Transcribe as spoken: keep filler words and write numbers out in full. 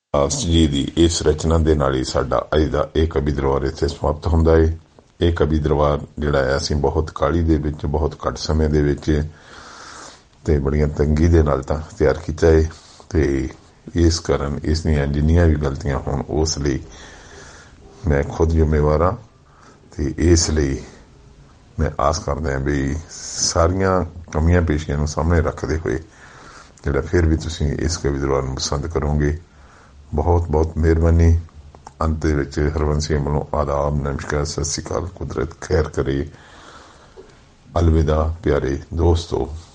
ਦਾਸ ਜੀ ਦੀ ਇਸ ਰਚਨਾ ਦੇ ਨਾਲ ਹੀ ਸਾਡਾ ਅੱਜ ਦਾ ਇਹ ਕਵੀ ਦਰਬਾਰ ਇੱਥੇ ਸਮਾਪਤ ਹੁੰਦਾ ਹੈ। ਇਹ ਕਵੀ ਦਰਬਾਰ ਜਿਹੜਾ ਹੈ ਅਸੀਂ ਬਹੁਤ ਕਾਹਲੀ ਦੇ ਵਿੱਚ, ਬਹੁਤ ਘੱਟ ਸਮੇਂ ਦੇ ਵਿੱਚ ਤੇ ਬੜੀਆਂ ਤੰਗੀ ਦੇ ਨਾਲ ਤਾਂ ਤਿਆਰ ਕੀਤਾ ਹੈ ਤੇ ਇਸ ਕਾਰਨ ਇਸ ਦੀਆਂ ਜਿੰਨੀਆਂ ਵੀ ਗਲਤੀਆਂ ਹੋਣ ਉਸ ਲਈ ਮੈਂ ਖੁਦ ਜ਼ਿੰਮੇਵਾਰ ਹਾਂ ਤੇ ਇਸ ਲਈ ਮੈਂ ਆਸ ਕਰਦਾ ਹਾਂ ਵੀ ਸਾਰੀਆਂ ਕਮੀਆਂ ਪੇਸ਼ੀਆਂ ਨੂੰ ਸਾਹਮਣੇ ਰੱਖਦੇ ਹੋਏ ਜਿਹੜਾ ਫਿਰ ਵੀ ਤੁਸੀਂ ਇਸ ਕਵੀ ਦਰਬਾਰ ਨੂੰ ਪਸੰਦ ਕਰੋਗੇ। ਬਹੁਤ ਬਹੁਤ ਮਿਹਰਬਾਨੀ। ਅੰਤ ਦੇ ਵਿੱਚ ਹਰਬੰਸ ਸਿੰਘ ਵੱਲੋਂ ਆਦਾਬ, ਨਮਸਕਾਰ, ਸਤਿ ਸ਼੍ਰੀ ਅਕਾਲ। ਕੁਦਰਤ ਖੈਰ ਕਰੇ। ਅਲਵਿਦਾ ਪਿਆਰੇ ਦੋਸਤੋ।